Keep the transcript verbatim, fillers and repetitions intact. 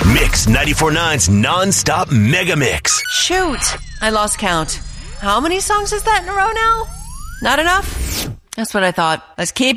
Mix ninety-four point nine's non-stop mega mix. Shoot, I lost count. How many songs is that in a row now? Not enough? That's what I thought. Let's keep